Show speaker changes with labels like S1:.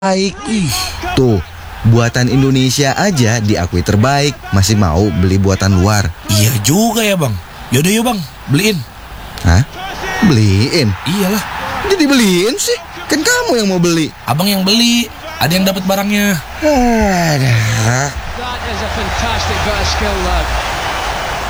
S1: Baik. Tuh, buatan Indonesia aja diakui terbaik, masih mau beli buatan luar.
S2: Iya juga ya bang. Yaudah yuk bang, beliin.
S1: Hah? Beliin?
S2: Iyalah.
S1: Jadi beliin sih? Kan kamu yang mau beli.
S2: Abang yang beli, ada yang dapat barangnya.
S1: Aduh.
S3: That is a fantastic bit of skill, lad.